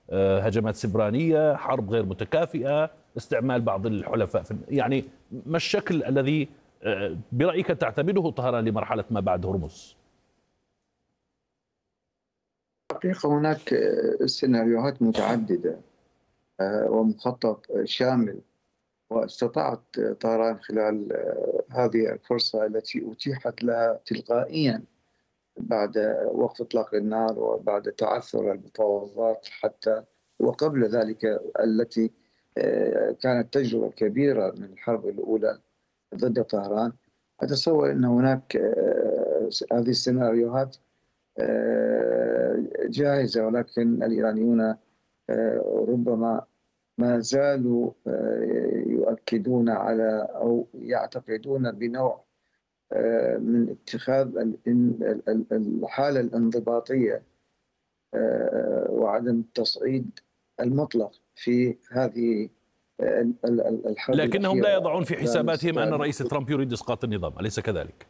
هجمات سبرانية، حرب غير متكافئة، استعمال بعض الحلفاء يعني ما الشكل الذي برأيك تعتمده طهران لمرحلة ما بعد هرمز؟ حقيقة هناك سيناريوهات متعددة ومخطط شامل، واستطاعت طهران خلال هذه الفرصة التي أتيحت لها تلقائيا بعد وقف إطلاق النار وبعد تعثر المفاوضات حتى وقبل ذلك، التي كانت تجربة كبيرة من الحرب الأولى ضد طهران. أتصور أن هناك هذه السيناريوهات جاهزة، ولكن الإيرانيون ربما ما زالوا يؤكدون على أو يعتقدون بنوع من اتخاذ الحالة الانضباطية وعدم التصعيد المطلق في هذه الحرب لكنهم الأخيرة. لا يضعون في حساباتهم أن الرئيس ترامب يريد إسقاط النظام، أليس كذلك؟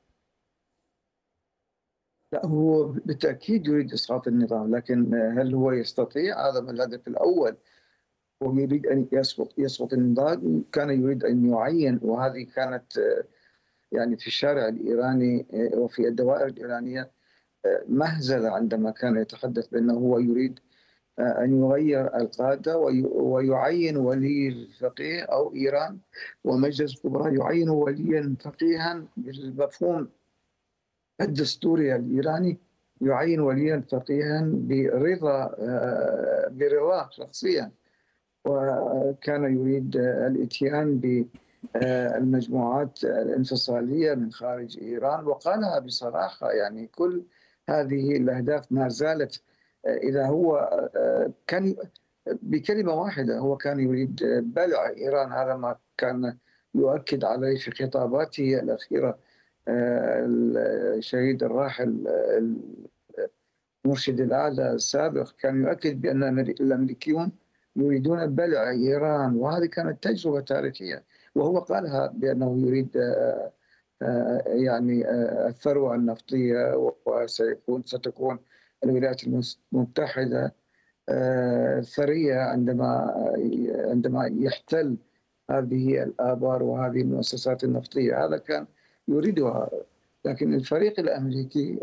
لا، هو بالتأكيد يريد إسقاط النظام، لكن هل هو يستطيع؟ هذا الهدف الأول. هو يريد أن يسقط النظام، كان يريد أن يعين، وهذه كانت يعني في الشارع الإيراني وفي الدوائر الإيرانية مهزلة عندما كان يتحدث بأنه هو يريد أن يغير القادة ويعين ولي الفقيه، أو إيران ومجلس الكبرى يعين وليا فقيها بالمفهوم الدستوري الإيراني، يعين وليا فقيها برضاه شخصيا. وكان يريد الاتيان بالمجموعات الانفصالية من خارج إيران، وقالها بصراحة. يعني كل هذه الأهداف ما زالت. إذا هو كان بكلمة واحدة، هو كان يريد بلع إيران. هذا ما كان يؤكد عليه في خطاباته الأخيرة الشهيد الراحل المرشد الأعلى السابق، كان يؤكد بأن الأمريكيون يريدون بلع إيران، وهذه كانت تجربة تاريخية. وهو قالها بأنه يريد يعني الثروة النفطية، ستكون الولايات المتحدة ثرية عندما يحتل هذه الآبار وهذه المؤسسات النفطية. هذا كان يريدها. لكن الفريق الأمريكي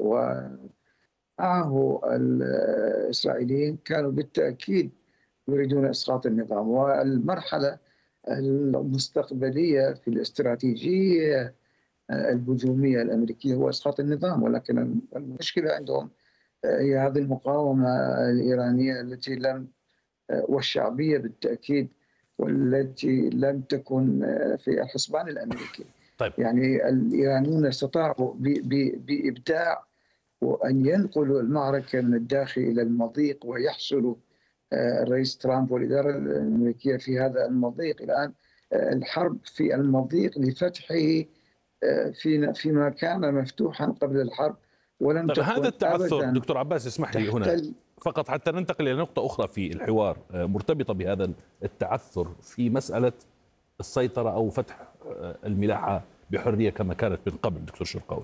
ومعه الإسرائيليين كانوا بالتأكيد يريدون إسقاط النظام. والمرحلة المستقبلية في الاستراتيجية الهجومية الأمريكية هو إسقاط النظام، ولكن المشكلة عندهم هي هذه المقاومة الإيرانية التي لم والشعبية بالتأكيد، والتي لم تكن في الحسبان الأمريكي. طيب. يعني الإيرانيون استطاعوا بإبداع وأن ينقلوا المعركة من الداخل إلى المضيق، ويحصلوا الرئيس ترامب والإدارة الأمريكية في هذا المضيق. الآن الحرب في المضيق لفتحه فيما كان مفتوحا قبل الحرب ولم طيب، تكن هذا التعثر أبدا. دكتور عباس، اسمح لي هنا فقط حتى ننتقل إلى نقطة أخرى في الحوار مرتبطة بهذا التعثر في مسألة السيطرة أو فتح الملاحة بحرية كما كانت من قبل. دكتور شرقاوي،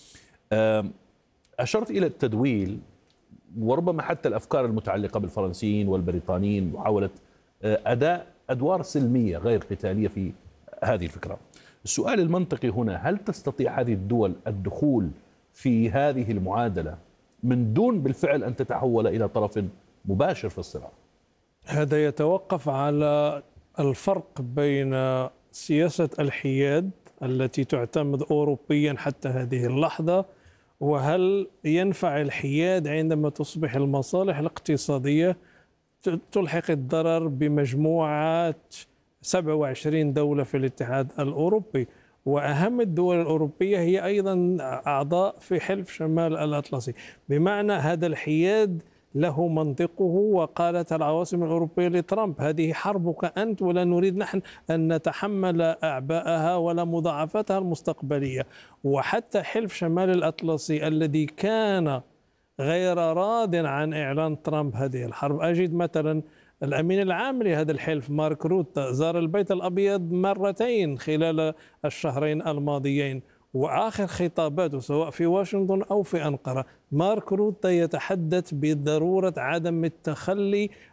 أشرت إلى التدويل وربما حتى الأفكار المتعلقة بالفرنسيين والبريطانيين، محاولة أداء أدوار سلمية غير قتالية في هذه الفكرة. السؤال المنطقي هنا، هل تستطيع هذه الدول الدخول في هذه المعادلة من دون بالفعل أن تتحول إلى طرف مباشر في الصراع؟ هذا يتوقف على الفرق بين سياسة الحياد التي تعتمد أوروبيا حتى هذه اللحظة، وهل ينفع الحياد عندما تصبح المصالح الاقتصادية تلحق الضرر بمجموعات 27 دولة في الاتحاد الأوروبي. وأهم الدول الأوروبية هي أيضا أعضاء في حلف شمال الأطلسي، بمعنى هذا الحياد له منطقه. وقالت العواصم الأوروبية لترامب: هذه حربك أنت، ولا نريد نحن أن نتحمل أعباءها ولا مضاعفاتها المستقبلية. وحتى حلف شمال الأطلسي الذي كان غير راض عن إعلان ترامب هذه الحرب، أجد مثلا الأمين العام لهذا الحلف مارك روتا زار البيت الأبيض مرتين خلال الشهرين الماضيين، وآخر خطاباته سواء في واشنطن أو في أنقرة مارك روتا يتحدث بضرورة عدم التخلي